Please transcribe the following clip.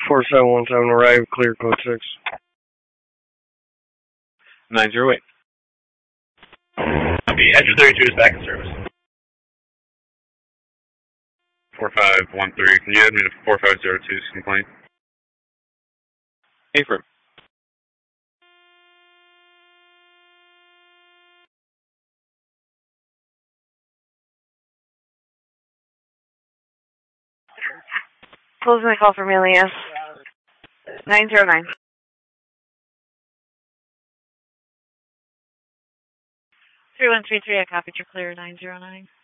4717 arrive, clear code 6. 908. Copy. Engine 32 is back in service. 4513, can you add me to 4502's complaint? Affirm. Closing the call for Milius. 909. 3133, I copied your clear 909.